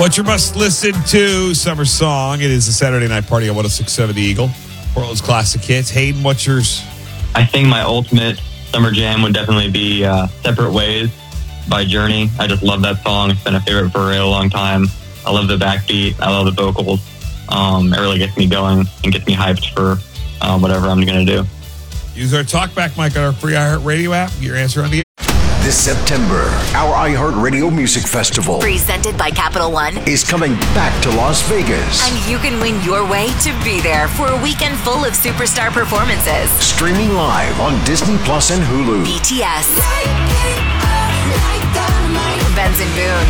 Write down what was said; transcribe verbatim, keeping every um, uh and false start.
What's your must listen to summer song? It is a Saturday night party on one oh six point seven The Eagle. World's classic hits. Hayden, what's yours? I think my ultimate summer jam would definitely be uh, Separate Ways by Journey. I just love that song. It's been a favorite for a real long time. I love the backbeat. I love the vocals. Um, it really gets me going and gets me hyped for uh, whatever I'm going to do. Use our talkback mic on our free iHeartRadio app. Your answer on the This September, our iHeartRadio Music Festival, presented by Capital One, is coming back to Las Vegas. And you can win your way to be there for a weekend full of superstar performances. Streaming live on Disney Plus and Hulu. B T S, Benson Boone,